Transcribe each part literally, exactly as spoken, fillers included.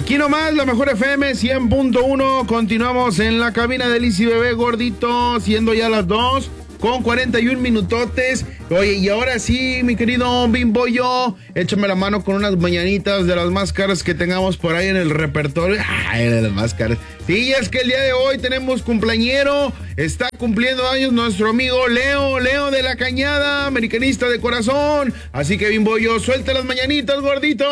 Aquí nomás, la mejor F M cien punto uno. Continuamos en la cabina de Liz y Bebé, gordito, siendo ya las dos con cuarenta y un minutotes. Oye, y ahora sí, mi querido Bimbollo, échame la mano con unas mañanitas de las más caras que tengamos por ahí en el repertorio. Ay, de las más caras. Sí, es que el día de hoy tenemos cumpleañero. Está cumpliendo años nuestro amigo Leo, Leo de la Cañada, americanista de corazón. Así que, Bimbollo, suelta las mañanitas, gordito.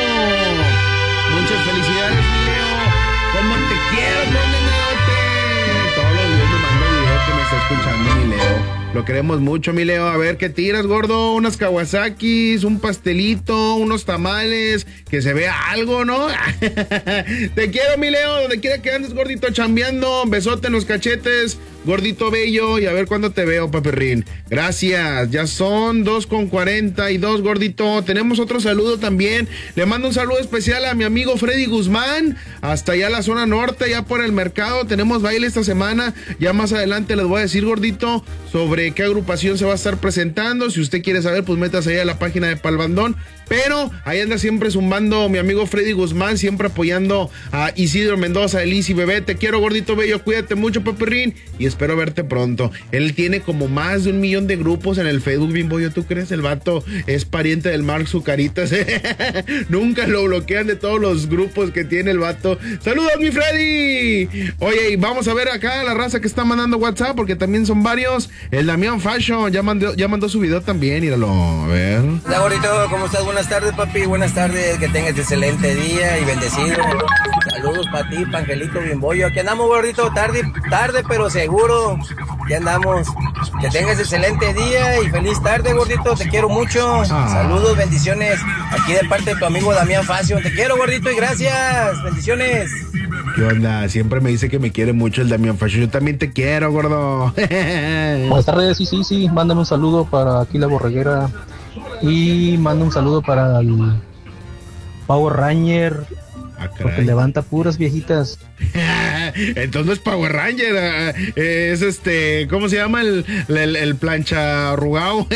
Muchas felicidades, mi Leo. ¿Cómo te quiero, condenate? Todos los días me manda video que me está escuchando, mi Leo. Lo queremos mucho, mi Leo. A ver, ¿qué tiras, gordo? Unas Kawasakis, un pastelito, unos tamales, que se vea algo, ¿no? Te quiero, mi Leo, donde quiera que andes, gordito, chambeando. Besote en los cachetes, gordito bello, y a ver cuándo te veo, paperrín. Gracias, ya son dos con cuarenta y dos, gordito. Tenemos otro saludo también. Le mando un saludo especial a mi amigo Freddy Guzmán, hasta allá la zona norte, ya por el mercado. Tenemos baile esta semana. Ya más adelante les voy a decir, gordito, sobre qué agrupación se va a estar presentando. Si usted quiere saber, pues métase ahí a la página de Palbandón. Pero ahí anda siempre zumbando mi amigo Freddy Guzmán, siempre apoyando a Isidro Mendoza, Liz y Bebé. Te quiero, gordito bello, cuídate mucho, paperrín, y espero verte pronto. Él tiene como más de un millón de grupos en el Facebook, Bimbollo. ¿Tú crees? El vato es pariente del Mark Zucaritas. Nunca lo bloquean de todos los grupos que tiene el vato. ¡Saludos, mi Freddy! Oye, y vamos a ver acá la raza que está mandando WhatsApp, porque también son varios. El Damián Fashion ya mandó, ya mandó su video también, míralo, a ver. Hola, gordito, ¿cómo estás? Buenas tardes, papi, buenas tardes, que tengas excelente día y bendecido. Saludos para ti, pa' Angelito Bimbollo. Aquí andamos, gordito, tarde, tarde, pero seguro. Ya andamos. Que tengas excelente día y feliz tarde, gordito. Te quiero mucho. Ah. Saludos, bendiciones. Aquí de parte de tu amigo Damián Fashion. Te quiero, gordito, y gracias. Bendiciones. ¿Qué onda? Siempre me dice que me quiere mucho el Damián Fashion. Yo también te quiero, gordo. Buenas tardes, sí, sí, sí. Mándame un saludo para aquí la borreguera. Y manda un saludo para el Power Ranger. Ah, porque levanta puras viejitas. Entonces no es Power Ranger, es este, ¿cómo se llama? El, el, el plancha arrugado.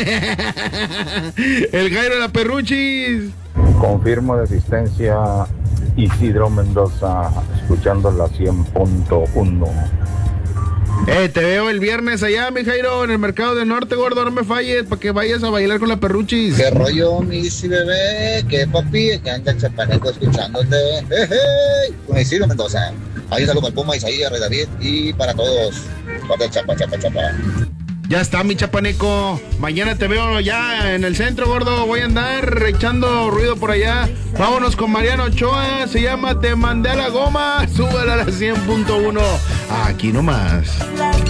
El Jairo de la Perruchis. Confirmo de asistencia, Isidro Mendoza, escuchando la cien punto uno. Eh, te veo el viernes allá, mi Jairo, en el Mercado del Norte, gordo, no me falles, para que vayas a bailar con la Perruchis. ¿Qué rollo, mi Isi Bebé? ¿Qué, papi? Que anda el chapaneco escuchándote. ¡Hey, hey! Con Isidro Mendoza. Ahí saludo al Puma, Isaías, Rey David, y para todos, para el chapa, chapa, chapa. Ya está, mi chapaneco. Mañana te veo ya en el centro, gordo. Voy a andar echando ruido por allá. Vámonos con Mariano Ochoa. Se llama Te Mandé a la Goma. Súbela a la cien punto uno. Aquí nomás.